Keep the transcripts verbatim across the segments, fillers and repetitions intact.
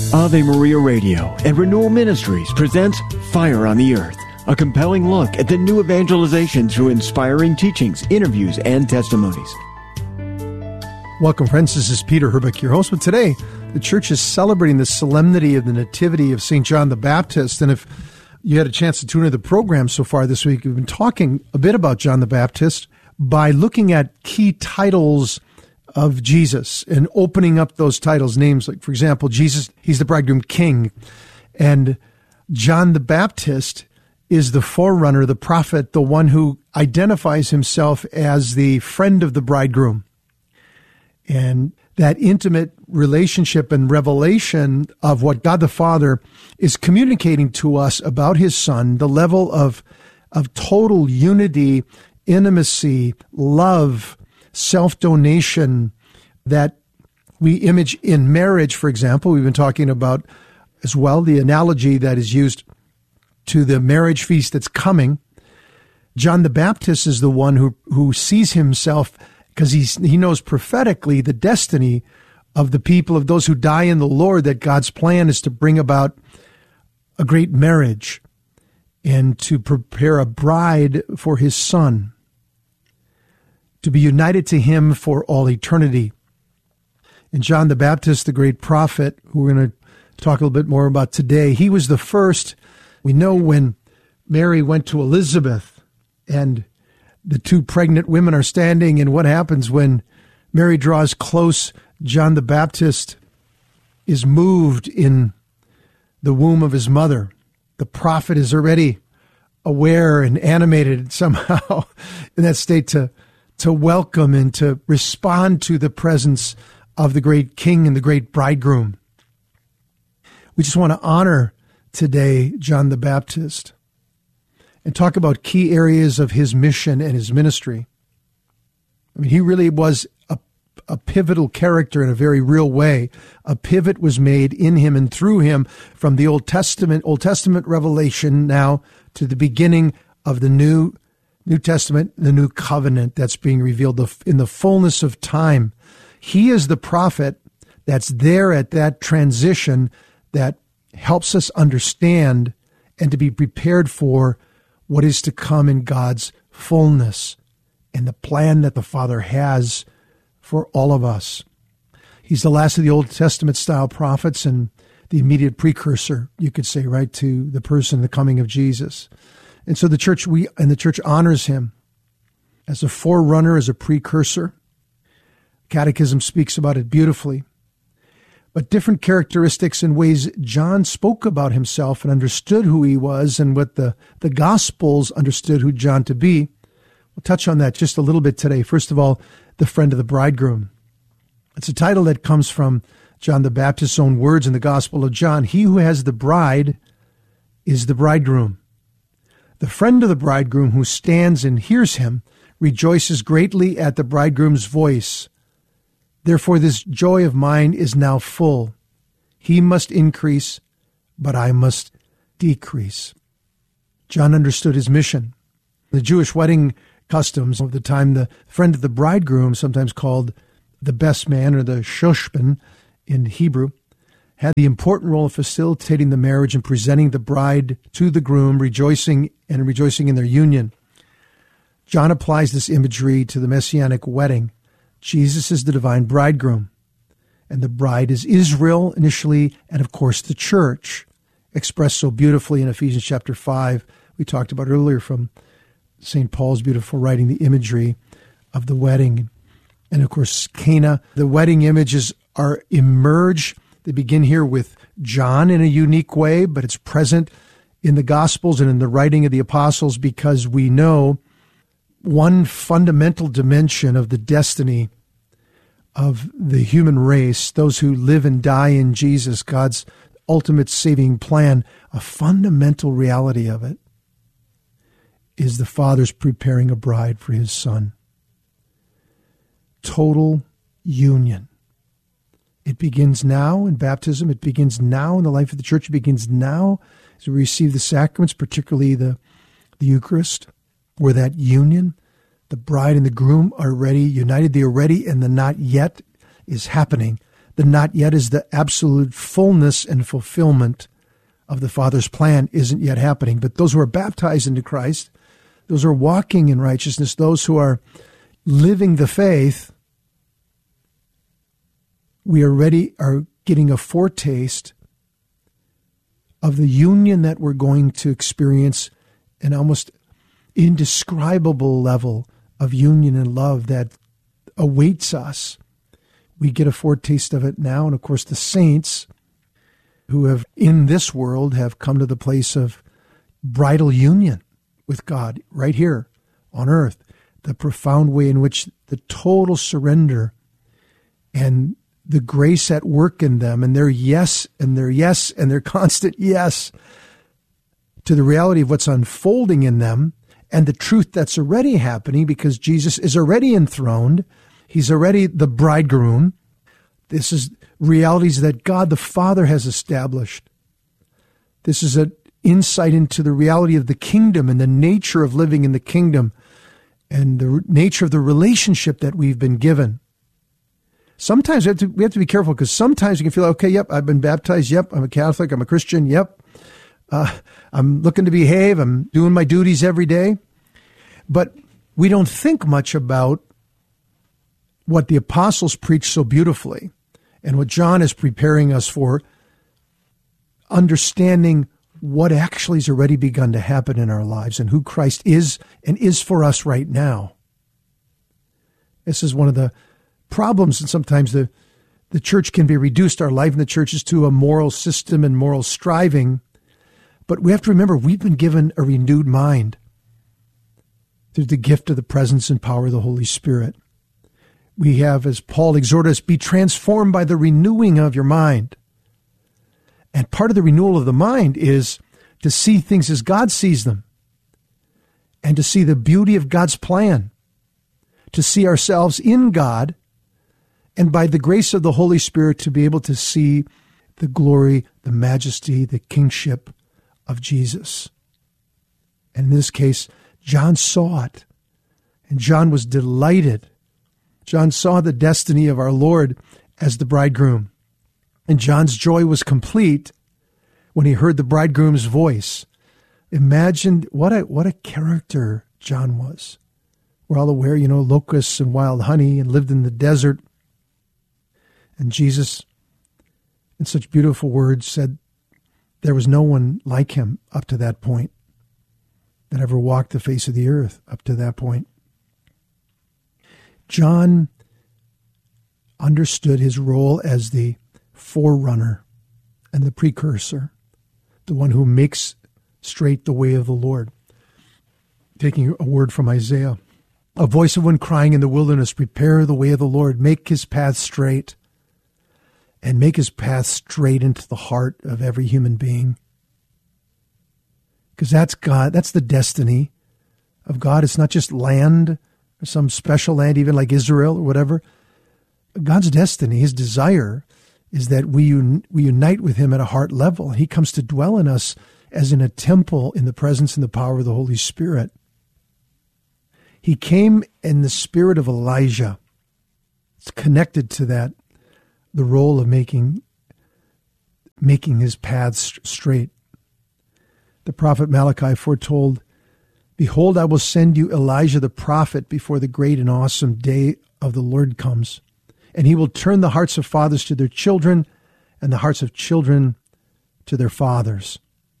Ave Maria Radio and Renewal Ministries presents Fire on the Earth, a compelling look at the new evangelization through inspiring teachings, interviews, and testimonies. Welcome, friends. This is Peter Herbeck, your host. But today, the church is celebrating the solemnity of the Nativity of Saint John the Baptist. And if you had a chance to tune into the program so far this week, we've been talking a bit about John the Baptist by looking at key titles of Jesus and opening up those titles, names like, for example, Jesus, he's the bridegroom king. And John the Baptist is the forerunner, the prophet, the one who identifies himself as the friend of the bridegroom. And that intimate relationship and revelation of what God the Father is communicating to us about his Son, the level of, of total unity, intimacy, love, self-donation that we image in marriage, for example. We've been talking about as well the analogy that is used to the marriage feast that's coming. John the Baptist is the one who, who sees himself, because he's, he knows prophetically the destiny of the people, of those who die in the Lord, that God's plan is to bring about a great marriage and to prepare a bride for his Son, to be united to him for all eternity. And John the Baptist, the great prophet, who we're going to talk a little bit more about today, he was the first. We know when Mary went to Elizabeth and the two pregnant women are standing, and what happens when Mary draws close, John the Baptist is moved in the womb of his mother. The prophet is already aware and animated somehow in that state to to welcome and to respond to the presence of the great king and the great bridegroom. We just want to honor today John the Baptist and talk about key areas of his mission and his ministry. I mean, he really was a, a pivotal character in a very real way. A pivot was made in him and through him from the Old Testament, Old Testament revelation now to the beginning of the New New Testament, the new covenant that's being revealed in the fullness of time. He is the prophet that's there at that transition that helps us understand and to be prepared for what is to come in God's fullness and the plan that the Father has for all of us. He's the last of the Old Testament style prophets and the immediate precursor, you could say, right, to the person, the coming of Jesus. And so the church, we and the church honors him as a forerunner, as a precursor. Catechism speaks about it beautifully. But different characteristics and ways John spoke about himself and understood who he was and what the, the Gospels understood who John to be. We'll touch on that just a little bit today. First of all, the friend of the bridegroom. It's a title that comes from John the Baptist's own words in the Gospel of John. He who has the bride is the bridegroom. The friend of the bridegroom who stands and hears him rejoices greatly at the bridegroom's voice. Therefore, this joy of mine is now full. He must increase, but I must decrease. John understood his mission. The Jewish wedding customs of the time, the friend of the bridegroom, sometimes called the best man or the shoshban in Hebrew, had the important role of facilitating the marriage and presenting the bride to the groom, rejoicing and rejoicing in their union. John applies this imagery to the messianic wedding. Jesus is the divine bridegroom, and the bride is Israel initially, and of course the church, expressed so beautifully in Ephesians chapter five. We talked about earlier from Saint Paul's beautiful writing, the imagery of the wedding. And of course, Cana, the wedding images are emerge. They begin here with John in a unique way, but it's present in the Gospels and in the writing of the apostles because we know one fundamental dimension of the destiny of the human race, those who live and die in Jesus, God's ultimate saving plan, a fundamental reality of it is the Father's preparing a bride for his Son. Total union. It begins now in baptism. It begins now in the life of the church. It begins now as we receive the sacraments, particularly the, the Eucharist, where that union, the bride and the groom are ready, united. The already and the not yet is happening The not yet is the absolute fullness and fulfillment of the Father's plan isn't yet happening. But those who are baptized into Christ, those who are walking in righteousness, those who are living the faith, we already are getting a foretaste of the union that we're going to experience, an almost indescribable level of union and love that awaits us. We get a foretaste of it now. And of course, the saints who have in this world have come to the place of bridal union with God right here on earth. The profound way in which the total surrender and the grace at work in them and their yes and their yes and their constant yes to the reality of what's unfolding in them and the truth that's already happening because Jesus is already enthroned. He's already the bridegroom. This is realities that God the Father has established. This is an insight into the reality of the kingdom and the nature of living in the kingdom and the nature of the relationship that we've been given. Sometimes we have to, we have to be careful because sometimes you can feel, okay, yep, I've been baptized. Yep, I'm a Catholic. I'm a Christian. Yep. Uh, I'm looking to behave. I'm doing my duties every day. But we don't think much about what the apostles preached so beautifully and what John is preparing us for, understanding what actually has already begun to happen in our lives and who Christ is and is for us right now. This is one of the problems, and sometimes the, the church can be reduced, our life in the church is to a moral system and moral striving. But we have to remember, we've been given a renewed mind through the gift of the presence and power of the Holy Spirit. We have, as Paul exhorted us, be transformed by the renewing of your mind. And part of the renewal of the mind is to see things as God sees them and to see the beauty of God's plan, to see ourselves in God, and by the grace of the Holy Spirit to be able to see the glory, the majesty, the kingship of Jesus. And in this case, John saw it, and John was delighted. John saw the destiny of our Lord as the bridegroom, and John's joy was complete when he heard the bridegroom's voice. Imagine what a what a character John was. We're all aware, you know, locusts and wild honey, and lived in the desert. And Jesus, in such beautiful words, said there was no one like him up to that point that ever walked the face of the earth up to that point. John understood his role as the forerunner and the precursor, the one who makes straight the way of the Lord. Taking a word from Isaiah, a voice of one crying in the wilderness, prepare the way of the Lord, make his path straight. And make his path straight into the heart of every human being. Because that's God, that's the destiny of God. It's not just land or some special land, even like Israel or whatever. God's destiny, his desire, is that we, un- we unite with him at a heart level. He comes to dwell in us as in a temple in the presence and the power of the Holy Spirit. He came in the spirit of Elijah. It's connected to that. The role of making making his paths straight. The prophet Malachi foretold, behold, I will send you Elijah the prophet before the great and awesome day of the Lord comes, and he will turn the hearts of fathers to their children and the hearts of children to their fathers.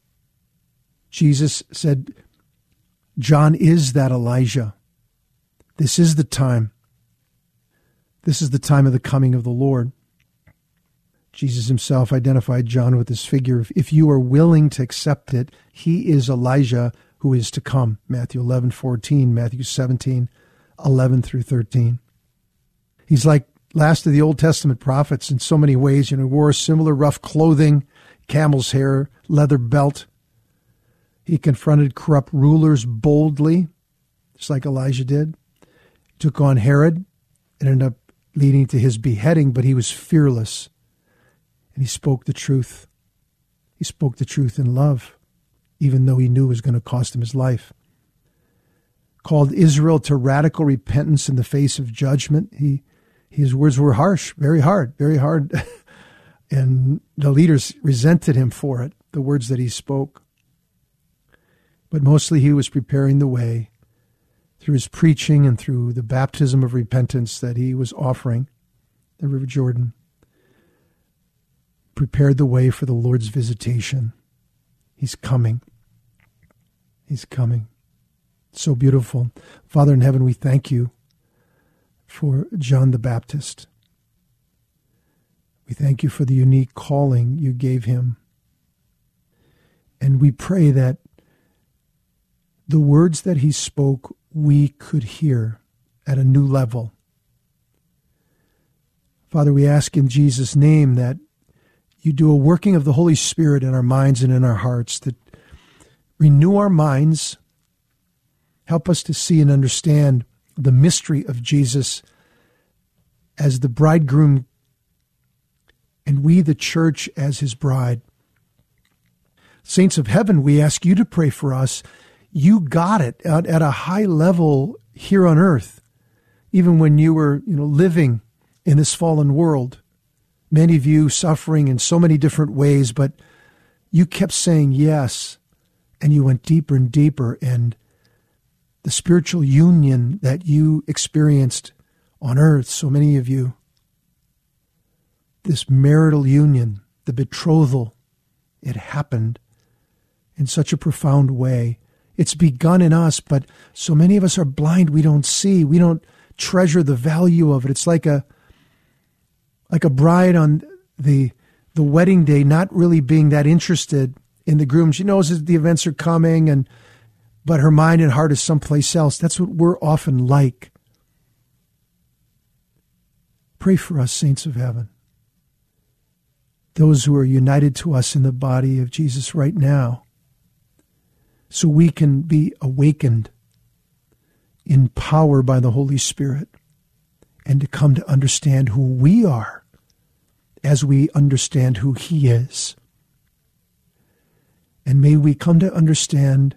Jesus said, John is that Elijah. This is the time. This is the time of the coming of the Lord. Jesus himself identified John with this figure. If you are willing to accept it, he is Elijah who is to come. Matthew eleven fourteen, Matthew seventeen, eleven through thirteen. He's like last of the Old Testament prophets in so many ways. You know, he wore similar rough clothing, camel's hair, leather belt. He confronted corrupt rulers boldly, just like Elijah did. He took on Herod. It ended up leading to his beheading, but he was fearless. And he spoke the truth. He spoke the truth in love, even though he knew it was going to cost him his life. Called Israel to radical repentance in the face of judgment. He His words were harsh, very hard, very hard. And the leaders resented him for it, the words that he spoke. But mostly he was preparing the way through his preaching and through the baptism of repentance that he was offering, the River Jordan. Prepared the way for the Lord's visitation. He's coming. He's coming. So beautiful. Father in heaven, we thank you for John the Baptist. We thank you for the unique calling you gave him. And we pray that the words that he spoke, we could hear at a new level. Father, we ask in Jesus' name that you do a working of the Holy Spirit in our minds and in our hearts, that renew our minds, help us to see and understand the mystery of Jesus as the bridegroom and we, the church, as his bride. Saints of heaven, we ask you to pray for us. You got it at, at a high level here on earth, even when you were, you know, living in this fallen world. Many of you suffering in so many different ways, but you kept saying yes, and you went deeper and deeper, and the spiritual union that you experienced on earth, so many of you, this marital union, the betrothal, it happened in such a profound way. It's begun in us, but so many of us are blind, we don't see, we don't treasure the value of it. It's like a like a bride on the the wedding day not really being that interested in the groom. She knows that the events are coming, and but her mind and heart is someplace else. That's what we're often like. Pray for us, saints of heaven, those who are united to us in the body of Jesus right now, so we can be awakened in power by the Holy Spirit and to come to understand who we are as we understand who he is. And may we come to understand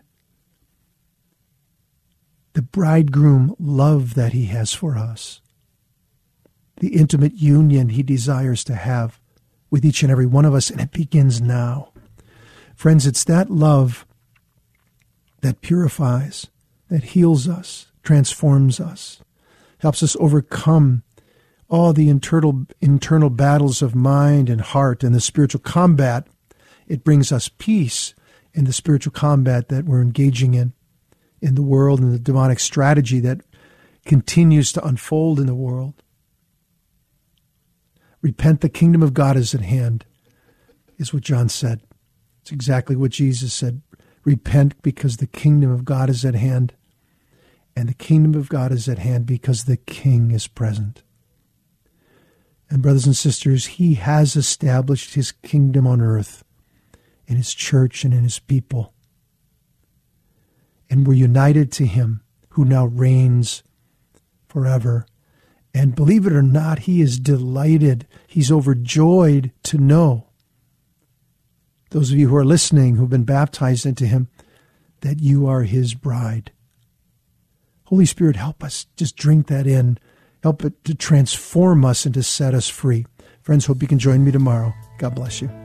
the bridegroom love that he has for us, the intimate union he desires to have with each and every one of us, and it begins now. Friends, it's that love that purifies, that heals us, transforms us, helps us overcome all the internal internal battles of mind and heart and the spiritual combat. It brings us peace in the spiritual combat that we're engaging in, in the world, and the demonic strategy that continues to unfold in the world. Repent, the kingdom of God is at hand, is what John said. It's exactly what Jesus said. Repent because the kingdom of God is at hand. And the kingdom of God is at hand because the King is present. And brothers and sisters, he has established his kingdom on earth in his church and in his people. And we're united to him who now reigns forever. And believe it or not, he is delighted. He's overjoyed to know, those of you who are listening, who've been baptized into him, that you are his bride. Holy Spirit, help us just drink that in. Help it to transform us and to set us free. Friends, hope you can join me tomorrow. God bless you.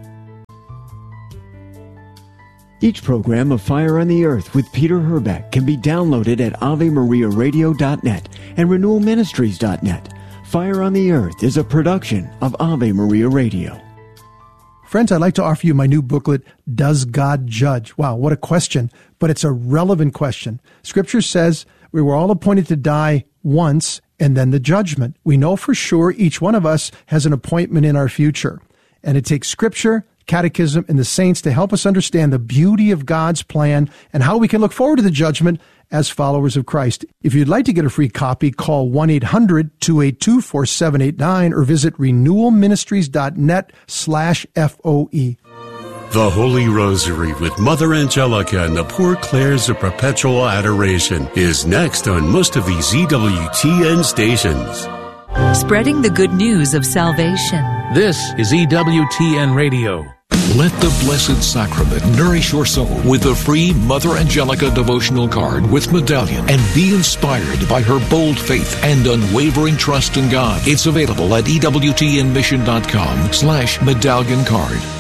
Each program of Fire on the Earth with Peter Herbeck can be downloaded at ave maria radio dot net and renewal ministries dot net. Fire on the Earth is a production of Ave Maria Radio. Friends, I'd like to offer you my new booklet, Does God Judge? Wow, what a question, but it's a relevant question. Scripture says we were all appointed to die once and then the judgment. We know for sure each one of us has an appointment in our future. And it takes Scripture, Catechism, and the saints to help us understand the beauty of God's plan and how we can look forward to the judgment as followers of Christ. If you'd like to get a free copy, call one eight hundred two eight two four seven eight nine or visit renewal ministries dot net slash F O E. The Holy Rosary with Mother Angelica and the Poor Clares of Perpetual Adoration is next on most of these E W T N stations. Spreading the good news of salvation. This is E W T N Radio. Let the Blessed Sacrament nourish your soul with the free Mother Angelica devotional card with medallion and be inspired by her bold faith and unwavering trust in God. It's available at E W T N mission dot com slash medallion card.